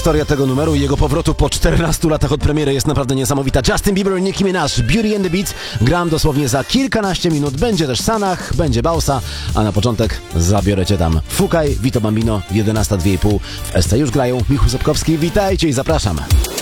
historia tego numeru i jego powrotu po 14 latach od premiery jest naprawdę niesamowita. Justin Bieber, Nicki Minaj, Beauty and the Beat. Gram dosłownie za kilkanaście minut. Będzie też Sanach, będzie Bausa, a na początek zabiorę cię tam. Fukaj, Vito Bambino, 11:02,5 w SC już grają. Michał Sapkowski, witajcie i zapraszam.